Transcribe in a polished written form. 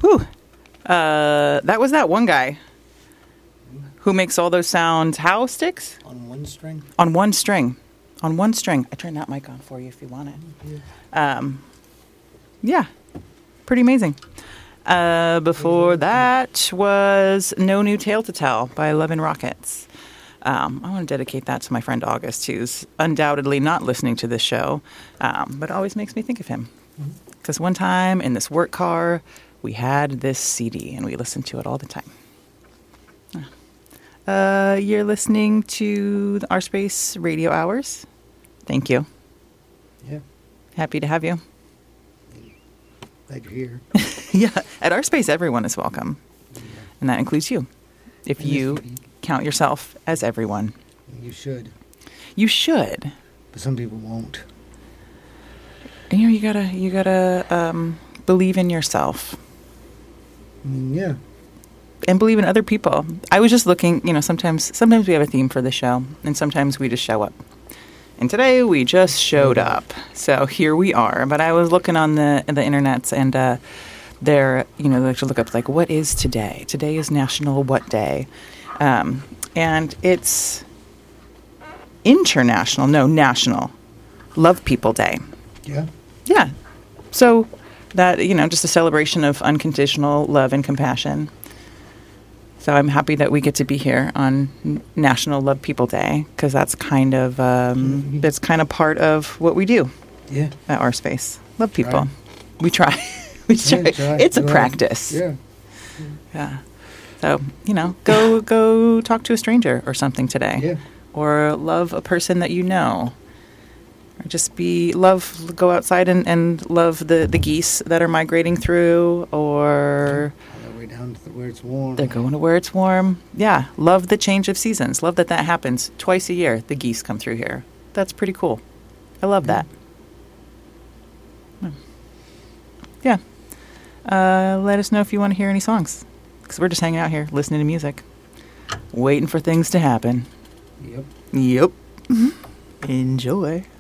Whew. That was that one guy who makes all those sounds. How sticks? On one string? On one string. On one string. I turned that mic on for you if you want it. Yeah. Pretty amazing. Before that was No New Tale to Tell by Love and Rockets. I want to dedicate that to my friend August, who's undoubtedly not listening to this show, but always makes me think of him. Because one time in this work car, we had this CD, and we listened to it all the time. You're listening to the Our Space Radio Hours. Thank you. Yeah. Happy to have you. Glad you're here. Yeah, at Our Space, everyone is welcome. Yeah. And that includes you. If you count yourself as everyone. You should. You should. But some people won't. And, you gotta believe in yourself. Yeah. And believe in other people. I was just looking, sometimes we have a theme for the show, and sometimes we just show up. And today we just showed up. So here we are. But I was looking on the internets, and there, they like to look up, like, what is today? Today is National What Day? And it's National Love People Day. Yeah. Yeah. So that, just a celebration of unconditional love and compassion. So I'm happy that we get to be here on National Love People Day, because that's kind of part of what we do. Yeah. At Our Space. Love people. We try. We try. It's a practice. Yeah. Yeah. So, go talk to a stranger or something today. Yeah. Or love a person that you know. Or just go outside and love the geese that are migrating through, or down to where it's warm. They're going to where it's warm. Yeah. Love the change of seasons. Love that happens twice a year. The geese come through here. That's pretty cool. I love that. Yeah. Let us know if you want to hear any songs, because we're just hanging out here listening to music, waiting for things to happen. Yep. Yep. Enjoy.